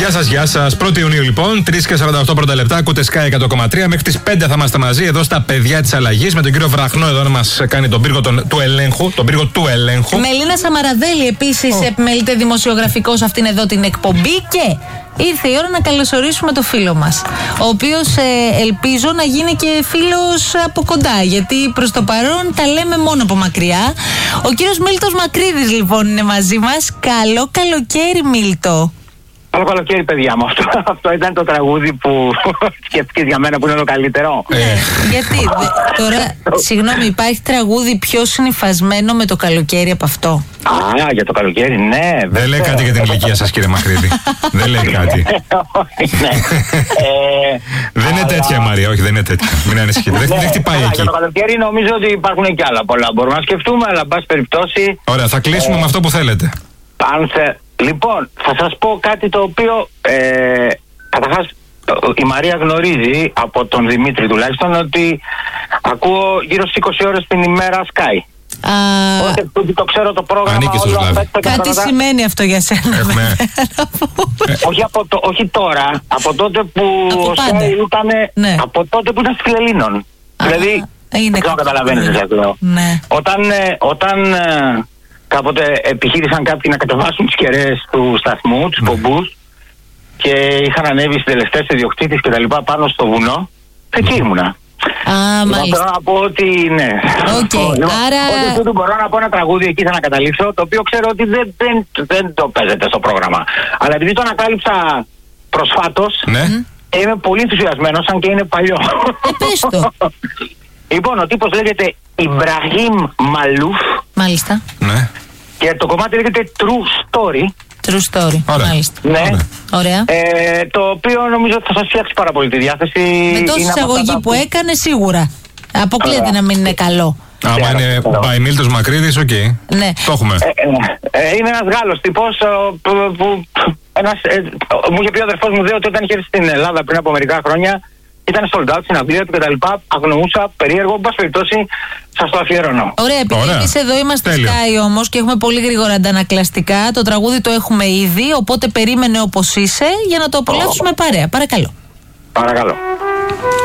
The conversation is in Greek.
Γεια σας. 1η Ιουνίου λοιπόν, 3:48 πρώτα λεπτά. Ακούτε Sky 100,3. Μέχρι τις 5 θα είμαστε μαζί εδώ στα παιδιά της αλλαγής με τον κύριο Βραχνό εδώ να μας κάνει τον πύργο του ελέγχου. Τον πύργο του ελέγχου. Μελίνα Σαμαραδέλη επίσης επιμελείται δημοσιογραφικός αυτήν εδώ την εκπομπή και ήρθε η ώρα να καλωσορίσουμε το φίλο μας. Ο οποίος ελπίζω να γίνει και φίλος από κοντά. Γιατί προς το παρόν τα λέμε μόνο από μακριά. Ο κύριος Μίλτος Μακρύδης λοιπόν είναι μαζί μας. Καλό καλοκαίρι, Μίλτο. Καλό καλοκαίρι, παιδιά μου. Αυτό ήταν το τραγούδι που σκέφτηκες για μένα που είναι το καλύτερο. Γιατί τώρα, συγγνώμη, υπάρχει τραγούδι πιο συνυφασμένο με το καλοκαίρι από αυτό? Για το καλοκαίρι, ναι. Δεν λέει κάτι για την ηλικία σας, κύριε Μακρύδη. Δεν λέει κάτι. Δεν είναι τέτοια, Μαρία, όχι, δεν είναι τέτοια. Μην ανησυχείτε. Δεν χτυπάει εκεί. Για το καλοκαίρι νομίζω ότι υπάρχουν και άλλα πολλά. Μπορούμε να σκεφτούμε, αλλά εν πάση περιπτώσει. Ωραία, θα κλείσουμε με αυτό που θέλετε. Λοιπόν, θα σας πω κάτι το οποίο καταρχάς η Μαρία γνωρίζει από τον Δημήτρη τουλάχιστον ότι ακούω γύρω στις 20 ώρες την ημέρα Sky. Οπότε το ξέρω το πρόγραμμα. Κάτι σημαίνει αυτό για σένα? Όχι τώρα, από τότε που ο Sky ήταν, από τότε που ήταν στη Φιλελλήνων. Δηλαδή, δεν ξέρω καταλαβαίνεις αυτό. Όταν κάποτε επιχείρησαν κάποιοι να κατεβάσουν τις κεραίες του σταθμού, τους πομπούς, και είχαν ανέβει συντελεστές, ιδιοκτήτες και τα λοιπά πάνω στο βουνό, εκεί ήμουνα. Μάλιστα. Θέλω να πω ότι ναι. Άρα μπορώ να πω ένα τραγούδι, εκεί θα καταλήξω, το οποίο ξέρω ότι δεν το παίζετε στο πρόγραμμα. Αλλά επειδή το ανακάλυψα προσφάτως, είμαι πολύ ενθουσιασμένος, αν και είναι παλιό. Πες το. Λοιπόν, ο τύπος λέγεται Ιμπραχήμ Μαλούφ. Μάλιστα. Ναι. Και το κομμάτι λέγεται True Story. True Story. Ωραία. Μάλιστα. Ναι. Ωραία. Το οποίο νομίζω ότι θα σας φτιάξει πάρα πολύ τη διάθεση. Με τόση εισαγωγή που έκανε, σίγουρα. Αποκλείεται να μην είναι καλό. Άμα είναι by Μίλτος Μακρύδης, οκ. Ναι. Το έχουμε. Είναι ένας Γάλλος τύπος που μου είχε πει ο αδερφός μου ότι όταν είχε έρθει στην Ελλάδα πριν από μερικά χρόνια ήταν sold out στην αυλία του κτλ. Αγνοούσα, περίεργο, εν πάση περιπτώσει, σας το αφιερώνω. Ωραία, επειδή εμείς εδώ είμαστε Sky όμως και έχουμε πολύ γρήγορα αντανακλαστικά, το τραγούδι το έχουμε ήδη, οπότε περίμενε όπως είσαι για να το απολαύσουμε παρέα. Παρακαλώ. Παρακαλώ.